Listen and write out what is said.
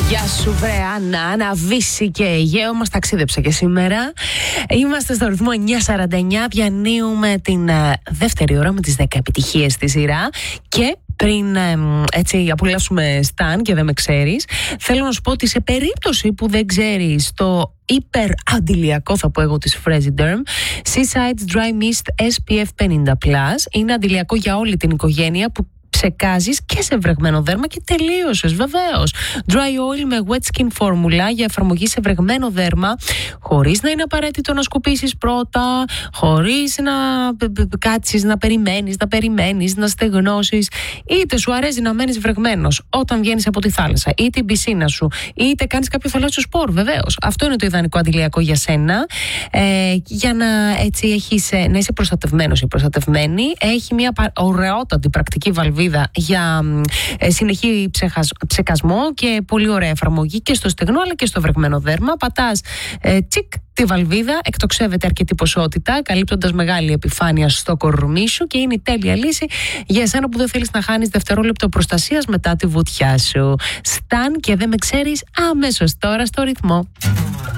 Γεια σου βρε Άννα, Βύση και Αιγαίο μας ταξίδεψε και σήμερα. Είμαστε στο ρυθμό 9.49, διανύουμε την δεύτερη ώρα με τις 10 επιτυχίες στη σειρά. Και πριν έτσι απολαύσουμε Stan και δεν με ξέρεις, θέλω να σου πω ότι σε περίπτωση που δεν ξέρεις το υπεραντιλιακό, θα πω εγώ, της Fresiderm Seasides Dry Mist SPF 50+, είναι αντιλιακό για όλη την οικογένεια που ψεκάζεις και σε βρεγμένο δέρμα και τελείωσες, βεβαίως. Dry oil με wet skin φόρμουλα για εφαρμογή σε βρεγμένο δέρμα, χωρίς να είναι απαραίτητο να σκουπίσεις πρώτα, χωρίς να κάτσεις, να περιμένεις, να στεγνώσεις. Είτε σου αρέσει να μένεις βρεγμένος όταν βγαίνεις από τη θάλασσα, ή την πισίνα σου, είτε κάνεις κάποιο θαλάσσιο σπορ, βεβαίως. Αυτό είναι το ιδανικό αντιλιακό για σένα. Για να έτσι να είσαι προστατευμένος ή προστατευμένη. Έχει μια ωραιότατη πρακτική βαλβίδα για συνεχή ψεκασμό και πολύ ωραία εφαρμογή και στο στεγνό αλλά και στο βρεγμένο δέρμα. Πατάς τσικ τη βαλβίδα, εκτοξεύεται αρκετή ποσότητα, καλύπτοντας μεγάλη επιφάνεια στο κορμί σου και είναι η τέλεια λύση για εσένα που δεν θέλεις να χάνεις δευτερόλεπτο προστασίας μετά τη βουτιά σου. Stan και δεν με ξέρεις, αμέσως τώρα στο ρυθμό.